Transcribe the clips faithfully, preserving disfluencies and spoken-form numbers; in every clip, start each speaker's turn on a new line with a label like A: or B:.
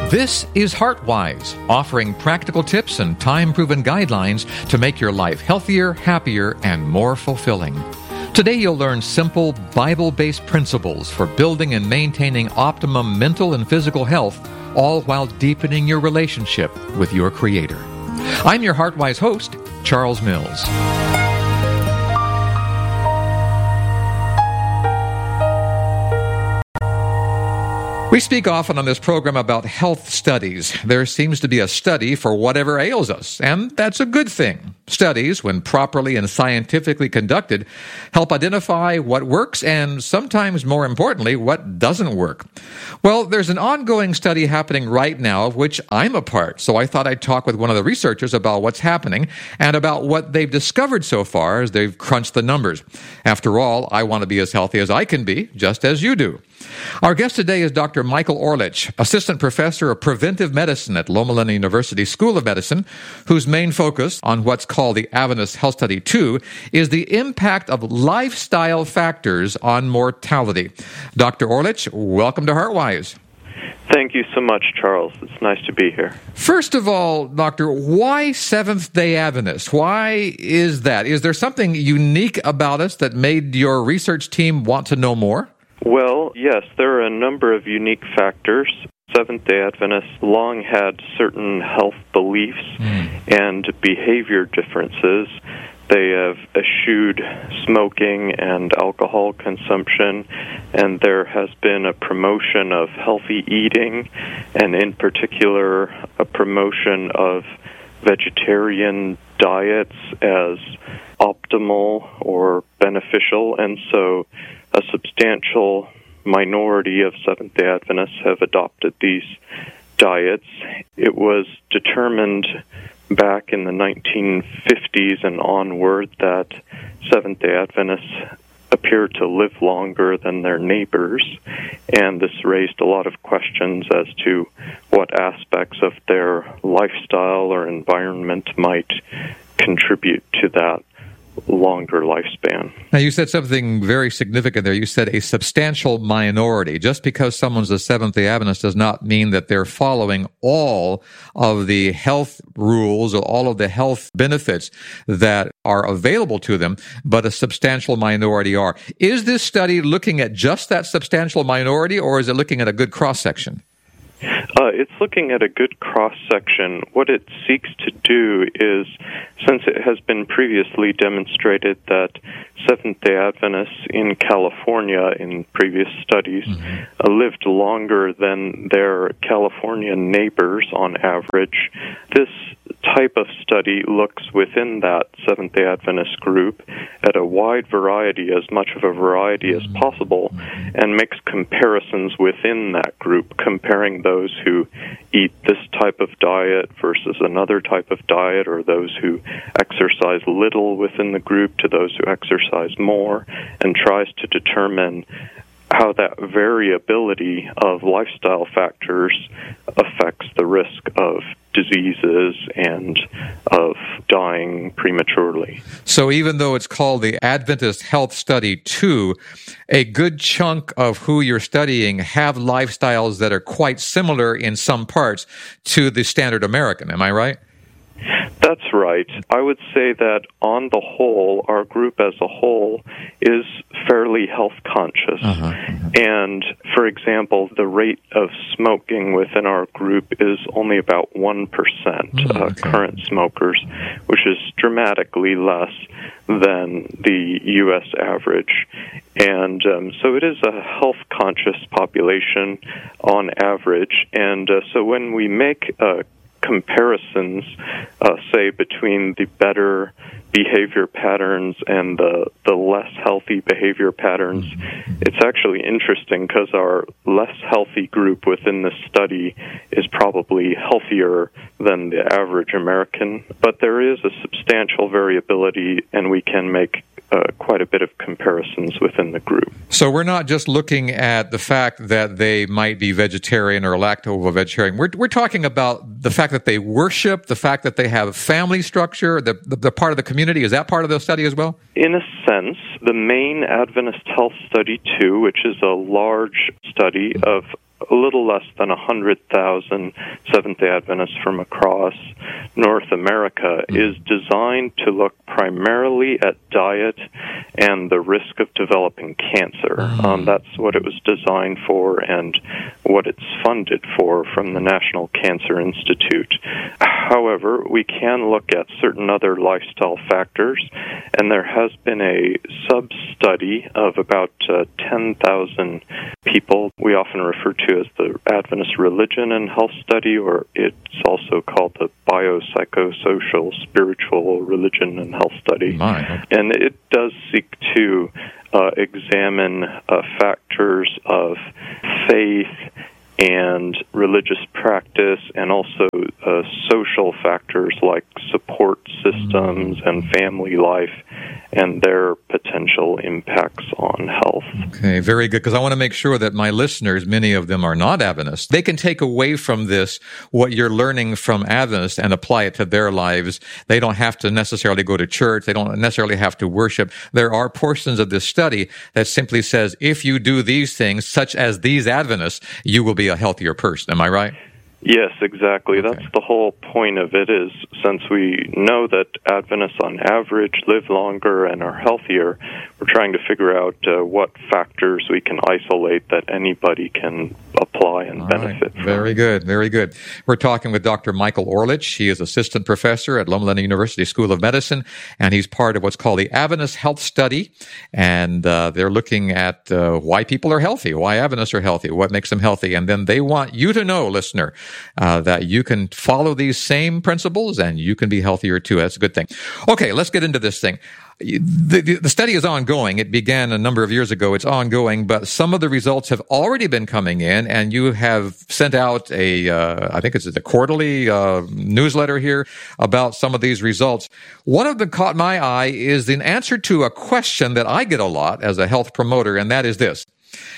A: This is HeartWise, offering practical tips and time-proven guidelines to make your life healthier, happier, and more fulfilling. Today you'll learn simple, Bible-based principles for building and maintaining optimum mental and physical health, all while deepening your relationship with your Creator. I'm your HeartWise host, Charles Mills. We speak often on this program about health studies. There seems to be a study for whatever ails us, and that's a good thing. Studies, when properly and scientifically conducted, help identify what works and, sometimes more importantly, what doesn't work. Well, there's an ongoing study happening right now of which I'm a part, so I thought I'd talk with one of the researchers about what's happening and about what they've discovered so far as they've crunched the numbers. After all, I want to be as healthy as I can be, just as you do. Our guest today is Doctor Michael Orlich, Assistant Professor of Preventive Medicine at Loma Linda University School of Medicine, whose main focus on what's called the Adventist Health Study two is the impact of lifestyle factors on mortality. Doctor Orlich, welcome to HeartWise.
B: Thank you so much, Charles. It's nice to be here.
A: First of all, Doctor, why Seventh-day Adventist? Why is that? Is there something unique about us that made your research team want to know more?
B: Well, yes, there are a number of unique factors. Seventh-day Adventists long had certain health beliefs mm. and behavior differences. They have eschewed smoking and alcohol consumption, and there has been a promotion of healthy eating, and in particular, a promotion of vegetarian diets as optimal or beneficial, and so a substantial minority of Seventh-day Adventists have adopted these diets. It was determined back in the nineteen fifties and onward that Seventh-day Adventists appear to live longer than their neighbors, and this raised a lot of questions as to what aspects of their lifestyle or environment might contribute to that longer lifespan.
A: Now, you said something very significant there. You said a substantial minority. Just because someone's a Seventh-day Adventist does not mean that they're following all of the health rules or all of the health benefits that are available to them, but a substantial minority are. Is this study looking at just that substantial minority, or is it looking at a good cross-section?
B: Uh, it's looking at a good cross-section. What it seeks to do is, since it has been previously demonstrated that Seventh-day Adventists in California in previous studies mm-hmm. uh, lived longer than their Californian neighbors on average, this type of study looks within that Seventh-day Adventist group at a wide variety, as much of a variety as possible, and makes comparisons within that group, comparing those who eat this type of diet versus another type of diet, or those who exercise little within the group to those who exercise more, and tries to determine how that variability of lifestyle factors affects the risk of diseases and of dying prematurely.
A: So even though it's called the Adventist Health Study two, a good chunk of who you're studying have lifestyles that are quite similar in some parts to the standard American. Am I right?
B: That's right. I would say that on the whole, our group as a whole is fairly health conscious. Uh-huh, uh-huh. And, for example, the rate of smoking within our group is only about one percent mm, uh, okay. current smokers, which is dramatically less than the U S average. And um, so it is a health conscious population on average. And uh, so when we make a comparisons, uh, say, between the better behavior patterns and the, the less healthy behavior patterns, it's actually interesting because our less healthy group within this study is probably healthier than the average American, but there is a substantial variability, and we can make Uh, quite a bit of comparisons within the group.
A: So we're not just looking at the fact that they might be vegetarian or lacto-vegetarian. We're we're talking about the fact that they worship, the fact that they have family structure, the, the, the part of the community. Is that part of the study as well?
B: In a sense, the main Adventist Health Study two, which is a large study of a little less than one hundred thousand Seventh-day Adventists from across North America, mm-hmm. is designed to look primarily at diet and the risk of developing cancer. Mm-hmm. Um, that's what it was designed for and what it's funded for from the National Cancer Institute. However, we can look at certain other lifestyle factors, and there has been a sub-study of about uh, ten thousand people we often refer to as the Adventist Religion and Health Study, or it's also called the Biopsychosocial Spiritual Religion and Health Study.
A: My.
B: And it does seek to uh, examine uh, factors of faith and religious practice, and also uh, social factors like support systems and family life and their potential impacts on health.
A: Okay, very good, because I want to make sure that my listeners, many of them are not Adventists, they can take away from this what you're learning from Adventists and apply it to their lives. They don't have to necessarily go to church. They don't necessarily have to worship. There are portions of this study that simply says, if you do these things, such as these Adventists, you will be a healthier person. Am I right?
B: Yes, exactly.
A: Okay.
B: That's the whole point of it, is since we know that Adventists on average live longer and are healthier, we're trying to figure out uh, what factors we can isolate that anybody can apply and
A: All
B: benefit
A: right.
B: from.
A: Very good, very good. We're talking with Doctor Michael Orlich. He is assistant professor at Loma Linda University School of Medicine, and he's part of what's called the Adventist Health Study, and uh, they're looking at uh, why people are healthy, why Adventists are healthy, what makes them healthy, and then they want you to know, listener, Uh, that you can follow these same principles and you can be healthier too. That's a good thing. Okay, let's get into this thing. The, the, the study is ongoing. It began a number of years ago. It's ongoing, but some of the results have already been coming in, and you have sent out a, uh, I think it's a quarterly uh, newsletter here about some of these results. One of them caught my eye is an answer to a question that I get a lot as a health promoter, and that is this.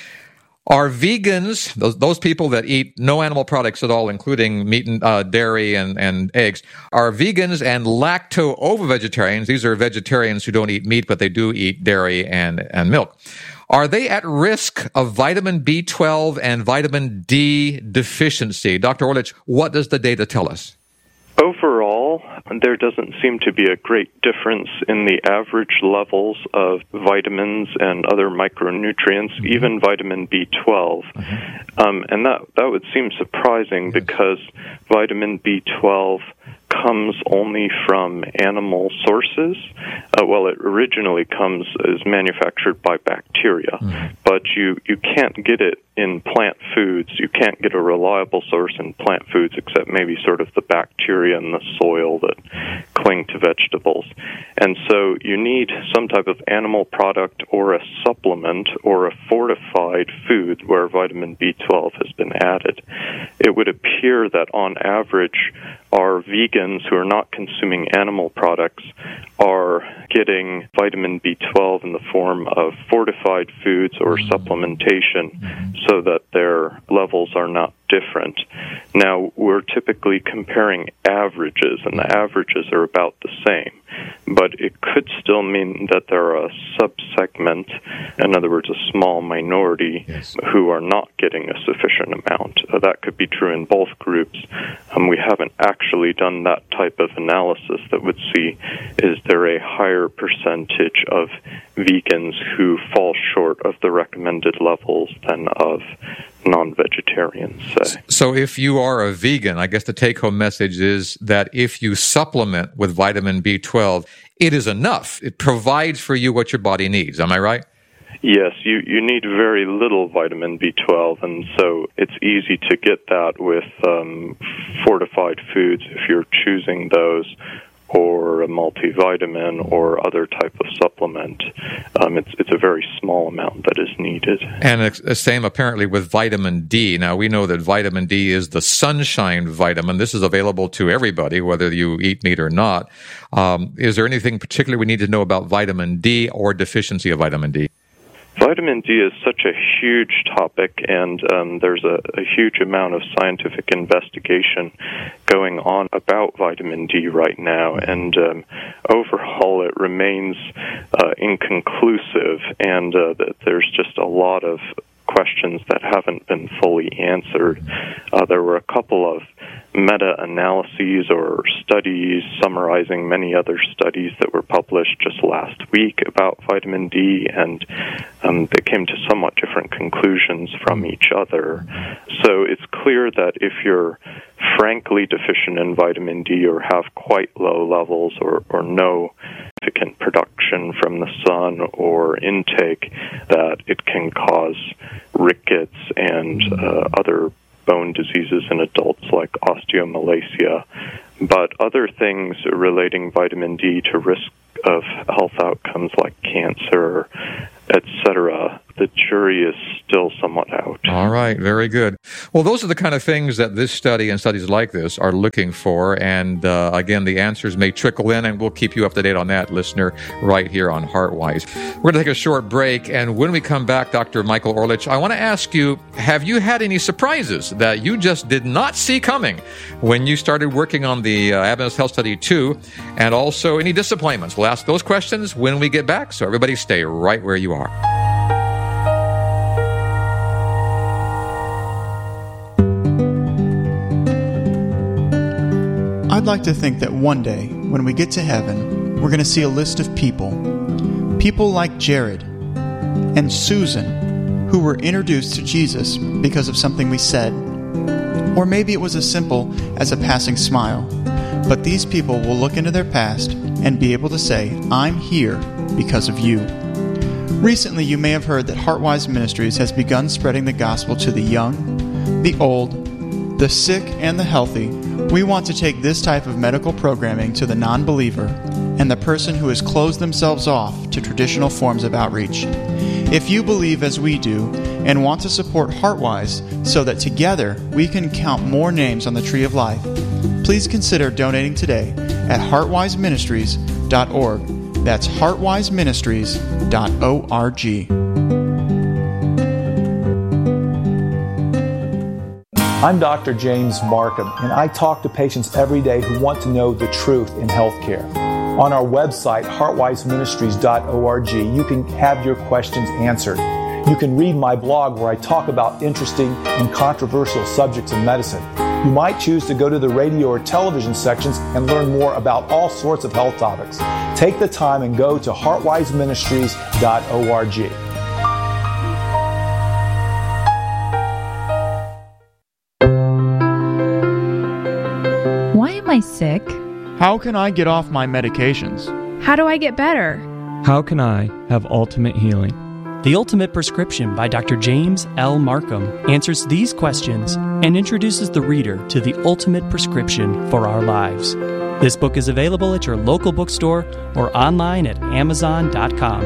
A: Are vegans, those, those people that eat no animal products at all, including meat and uh, dairy and, and eggs, are vegans and lacto-ovo-vegetarians, these are vegetarians who don't eat meat, but they do eat dairy and, and milk, are they at risk of vitamin B twelve and vitamin D deficiency? Doctor Orlich, what does the data tell us?
B: Overall, there doesn't seem to be a great difference in the average levels of vitamins and other micronutrients, mm-hmm. even vitamin B twelve. Mm-hmm. Um, and that, that would seem surprising yes. because vitamin B twelve comes only from animal sources. Uh, well, it originally comes is manufactured by bacteria, mm-hmm. but you, you can't get it in plant foods. You can't get a reliable source in plant foods except maybe sort of the bacteria in the soil that cling to vegetables. And so you need some type of animal product or a supplement or a fortified food where vitamin B twelve has been added. It would appear that on average our vegans who are not consuming animal products are getting vitamin B twelve in the form of fortified foods or mm-hmm. supplementation mm-hmm. so that their levels are not different. Now, we're typically comparing averages, and the averages are about the same, but it could still mean that there are a subsegment, in other words, a small minority, yes. who are not getting a sufficient amount. Uh, that could be true in both groups. Um, we haven't actually done that type of analysis that would see, is there a higher percentage of vegans who fall short of the recommended levels than of non-vegetarians, say.
A: So if you are a vegan, I guess the take-home message is that if you supplement with vitamin B twelve, it is enough. It provides for you what your body needs. Am I right?
B: Yes, you, you need very little vitamin B twelve, and so it's easy to get that with um, fortified foods if you're choosing those, or a multivitamin or other type of supplement. Um, it's it's a very small amount that is needed.
A: And it's the same apparently with vitamin D. Now, we know that vitamin D is the sunshine vitamin. This is available to everybody, whether you eat meat or not. Um, is there anything particular we need to know about vitamin D or deficiency of vitamin D?
B: Vitamin D is such a huge topic, and um, there's a, a huge amount of scientific investigation going on about vitamin D right now, and um, overall it remains uh, inconclusive, and uh, that there's just a lot of questions that haven't been fully answered. Uh, there were a couple of meta-analyses or studies summarizing many other studies that were published just last week about vitamin D, and um, they came to somewhat different conclusions from each other. So it's clear that if you're frankly deficient in vitamin D or have quite low levels or, or no significant production from the sun or intake, that it can cause rickets and uh, other bone diseases in adults like osteomalacia. But other things relating vitamin D to risk of health outcomes like cancer, et cetera, the jury is still somewhat out.
A: All right, very good. Well, those are the kind of things that this study and studies like this are looking for. And uh, again, the answers may trickle in, and we'll keep you up to date on that, listener, right here on HeartWise. We're going to take a short break, and when we come back, Doctor Michael Orlich, I want to ask you, have you had any surprises that you just did not see coming when you started working on the uh, Adventist Health Study two, and also any disappointments? We'll ask those questions when we get back, so everybody stay right where you are.
C: I'd like to think that one day, when we get to heaven, we're going to see a list of people. People like Jared and Susan, who were introduced to Jesus because of something we said. Or maybe it was as simple as a passing smile. But these people will look into their past and be able to say, I'm here because of you. Recently, you may have heard that HeartWise Ministries has begun spreading the gospel to the young, the old, the sick, and the healthy. We want to take this type of medical programming to the non-believer and the person who has closed themselves off to traditional forms of outreach. If you believe as we do and want to support HeartWise so that together we can count more names on the tree of life, please consider donating today at heartwise ministries dot org. That's heartwise ministries dot org.
D: I'm Doctor James Markham, and I talk to patients every day who want to know the truth in healthcare. On our website, heartwise ministries dot org, you can have your questions answered. You can read my blog where I talk about interesting and controversial subjects in medicine. You might choose to go to the radio or television sections and learn more about all sorts of health topics. Take the time and go to heartwise ministries dot org.
E: Why am I sick?
C: How can I get off my medications?
F: How do I get better?
G: How can I have ultimate healing?
H: The Ultimate Prescription by Doctor James L. Markham answers these questions and introduces the reader to the ultimate prescription for our lives. This book is available at your local bookstore or online at amazon dot com.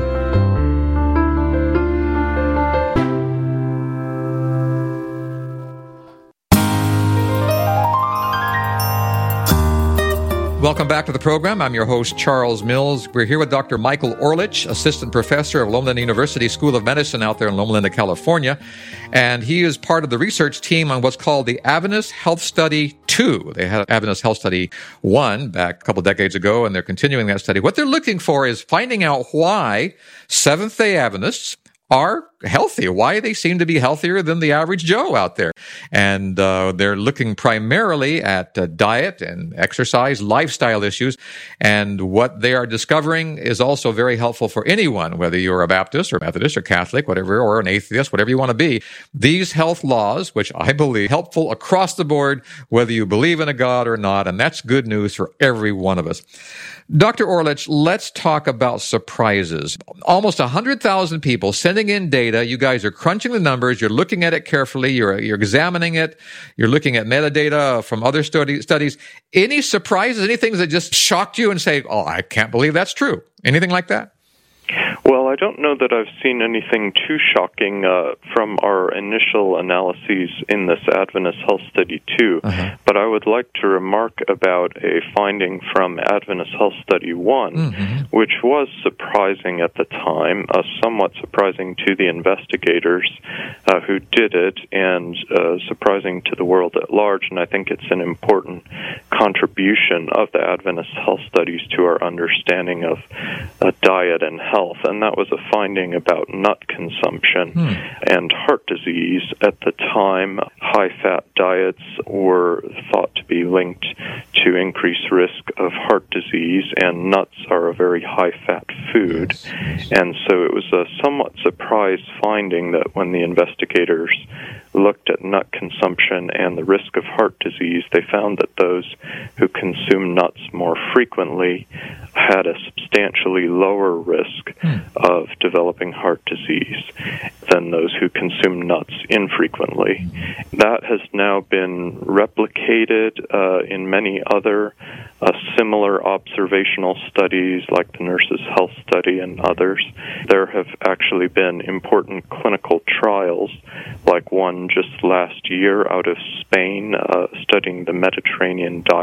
A: Welcome back to the program. I'm your host, Charles Mills. We're here with Doctor Michael Orlich, Assistant Professor of Loma Linda University School of Medicine out there in Loma Linda, California. And he is part of the research team on what's called the Adventist Health Study two. They had Adventist Health Study one back a couple decades ago, and they're continuing that study. What they're looking for is finding out why Seventh-day Adventists are healthy, why they seem to be healthier than the average Joe out there. And uh, they're looking primarily at uh, diet and exercise, lifestyle issues. And what they are discovering is also very helpful for anyone, whether you're a Baptist or Methodist or Catholic, whatever, or an atheist, whatever you want to be. These health laws, which I believe helpful across the board, whether you believe in a God or not, and that's good news for every one of us. Doctor Orlich, let's talk about surprises. Almost one hundred thousand people sending in data. You guys are crunching the numbers. You're looking at it carefully. You're, you're examining it. You're looking at metadata from other study, studies. Any surprises, any things that just shocked you and say, oh, I can't believe that's true? Anything like that?
B: Well, I don't know that I've seen anything too shocking uh, from our initial analyses in this Adventist Health Study two, uh-huh. but I would like to remark about a finding from Adventist Health Study one, mm-hmm. which was surprising at the time, uh, somewhat surprising to the investigators uh, who did it, and uh, surprising to the world at large, and I think it's an important contribution of the Adventist Health Studies to our understanding of uh, diet and health. And that was a finding about nut consumption
A: Hmm.
B: and heart disease. At the time, high-fat diets were thought to be linked to increased risk of heart disease, and nuts are a very high-fat food.
A: Yes.
B: And so it was a somewhat surprise finding that when the investigators looked at nut consumption and the risk of heart disease, they found that those who consume nuts more frequently had a substantially lower risk
A: Hmm.
B: of developing heart disease than those who consume nuts infrequently. That has now been replicated uh, in many other uh, similar observational studies like the Nurses' Health Study and others. There have actually been important clinical trials, like one just last year out of Spain, uh, studying the Mediterranean diet